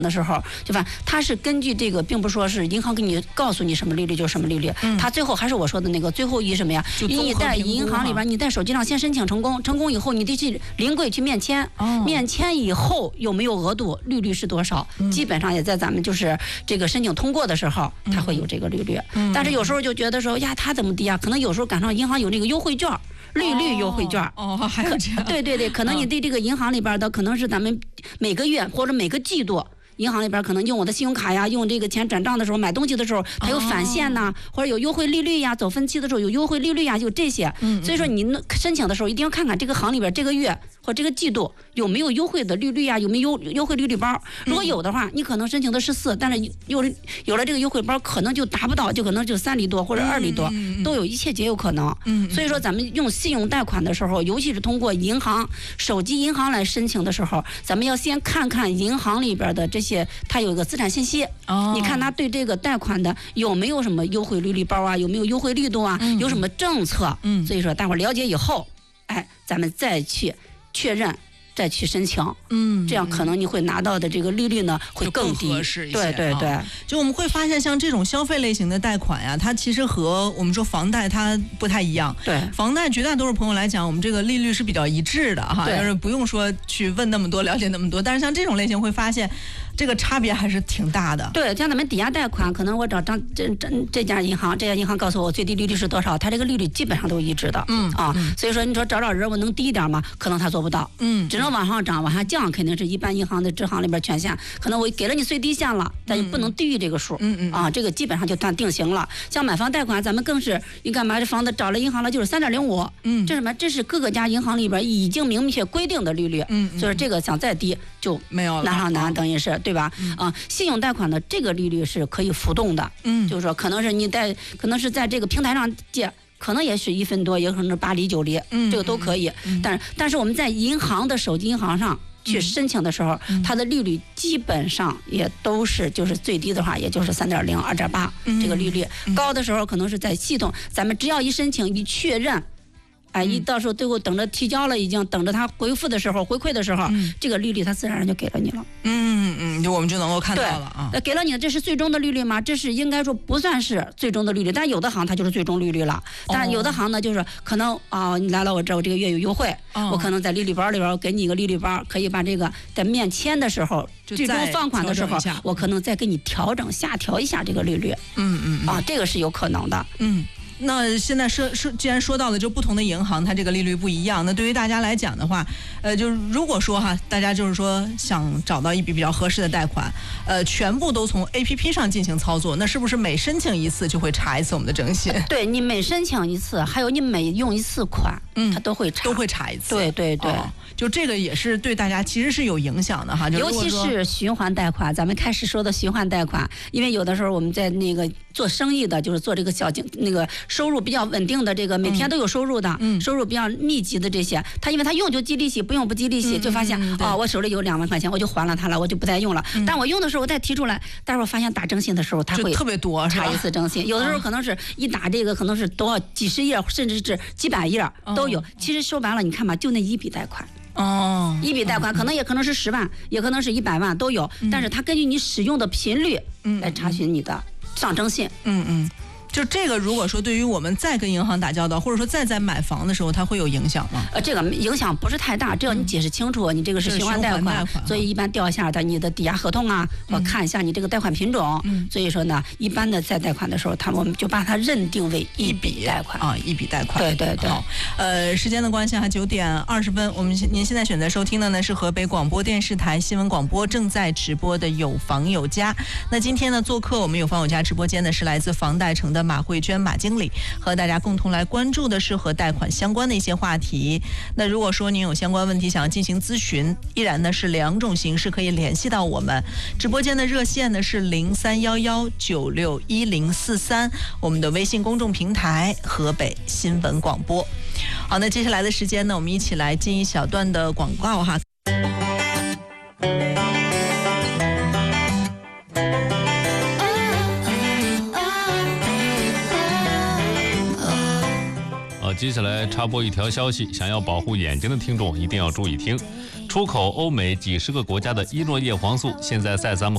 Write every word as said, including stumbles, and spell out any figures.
的时候，对吧？它是根据这个，并不是说是银行给你告诉你什么利率就什么利率，嗯、它最后还是我说的那个最后一什么呀？你在银行里边，你在手机上先申请成功，成功以后你得去临柜去面签，哦、面签以后有没有额度，利率是多少？嗯、基本上也在咱们就是这个申请通过的时候，它会有这个利率。嗯、但是有时候就觉得说呀，它怎么低啊？可能有时候赶上银行有那个优惠券。利率优惠券哦, 哦，还有这样， 对对对，可能你对这个银行里边的，可能是咱们每个月或者每个季度。银行里边可能用我的信用卡呀，用这个钱转账的时候，买东西的时候，它有返现呐、啊，或者有优惠利率呀，走分期的时候有优惠利率呀，就这些。嗯，所以说你申请的时候一定要看看这个行里边这个月或这个季度有没有优惠的利率呀，有没有优优惠利率包。如果有的话，你可能申请的是四，但是有有了这个优惠包，可能就达不到，就可能就三厘多或者二厘多，都有一切皆有可能。嗯，所以说咱们用信用贷款的时候，尤其是通过银行手机银行来申请的时候，咱们要先看看银行里边的这些。它有一个资产信息，哦、你看它对这个贷款的有没有什么优惠利率包啊，有没有优惠力度啊，嗯、有什么政策？嗯，所以说大伙儿了解以后，哎，咱们再去确认。再去申请，嗯，这样可能你会拿到的这个利率呢会更低， 更合适一些。 对对对、 啊，就我们会发现，像这种消费类型的贷款呀，它其实和我们说房贷它不太一样。 对， 房贷绝大多数朋友来讲，我们这个利率是比较一致的哈，就是不用说去问那么多、了解那么多。但是像这种类型会发现，这个差别还是挺大的。 对，像咱们抵押贷款，可能我找张这这这家银行，这家银行告诉我最低利率是多少，它这个利率基本上都一致的。嗯啊，嗯所以说你说找找人我能低一点吗？可能他做不到。嗯，只能往上涨，往下降，肯定是一般银行的支行里边权限，可能我给了你最低限了，但是不能低于这个数。嗯嗯啊，这个基本上就算定型了。像买房贷款，咱们更是你干嘛？这房子找了银行了就是三点零五。嗯，这什么？这是各个家银行里边已经明确规定的利率。嗯，所以说这个想再低就没有了， 难上难，等于是对吧？嗯、啊，信用贷款的这个利率是可以浮动的。嗯，就是说可能是你在可能是在这个平台上借。可能也是一分多，也可能是八厘九厘，嗯，这个都可以。嗯、但是，但是我们在银行的手机银行上去申请的时候，嗯、它的利率基本上也都是，就是最低的话，也就是三点零、二点八这个利率。嗯、高的时候可能是在系统，咱们只要一申请一确认。哎，一到时候最后等着提交了，已经等着他回复的时候，回馈的时候，嗯、这个利率他自然而然就给了你了。 嗯嗯，就我们就能够看到了啊。 那给了你的，这是最终的利率吗？这是应该说不算是最终的利率，但有的行它就是最终利率了。但有的行呢，就是可能啊、呃，你来了我这，我这个月有优惠，哦、我可能在利率包里边给你一个利率包，可以把这个在面签的时候，最终放款的时候，我可能再给你调整下调一下这个利率。嗯嗯嗯啊，这个是有可能的。 嗯。那现在说说，既然说到了，就不同的银行它这个利率不一样。那对于大家来讲的话，呃，就是如果说哈，大家就是说想找到一笔比较合适的贷款，呃，全部都从 A P P 上进行操作，那是不是每申请一次就会查一次我们的征信？ 对，你每申请一次，还有你每用一次款，嗯，它都会查， 都会查一次。 对对对。哦， 就这个也是对大家其实是有影响的哈，就尤其是循环贷款。咱们开始说的循环贷款，因为有的时候我们在那个做生意的，就是做这个小经那个收入比较稳定的，这个每天都有收入的，嗯、收入比较密集的这些，他因为他用就计利息，不用不计利息，嗯、就发现哦，嗯、我手里有两万块钱，我就还了他了，我就不再用了。嗯、但我用的时候我再提出来，待会儿发现打征信的时候他会特别多， 查一次征信，有的时候可能是一打这个可能是多少几十页，甚至是几百页都有。哦、其实说白了，你看吧，就那一笔贷款。哦，一笔贷款可能也可能是十万，也可能是一百万都有，嗯、但是它根据你使用的频率来查询你的上征信。 嗯嗯。就这个，如果说对于我们再跟银行打交道，或者说再在买房的时候，它会有影响吗？ 呃，这个影响不是太大，只要你解释清楚，你这个是循环贷款，所以一般调一下的你的抵押合同啊，我看一下你这个贷款品种。嗯，所以说呢，一般的在贷款的时候，他我们就把它认定为一笔贷款啊，一笔贷款。 对对对。 好，呃，时间的关系哈，九点二十分，我们您现在选择收听的呢是河北广播电视台新闻广播正在直播的有房有家。那今天呢，做客我们有房有家直播间的是来自房贷城的马慧娟马经理，和大家共同来关注的是和贷款相关的一些话题。那如果说您有相关问题想要进行咨询，依然呢是两种形式可以联系到我们。直播间的热线呢是零三幺幺九六一零四三，我们的微信公众平台河北新闻广播。好，那接下来的时间呢，我们一起来进一小段的广告哈。 接下来插播一条消息，想要保护眼睛的听众一定要注意听。出口欧美几十个国家的伊诺叶黄素，现在在咱们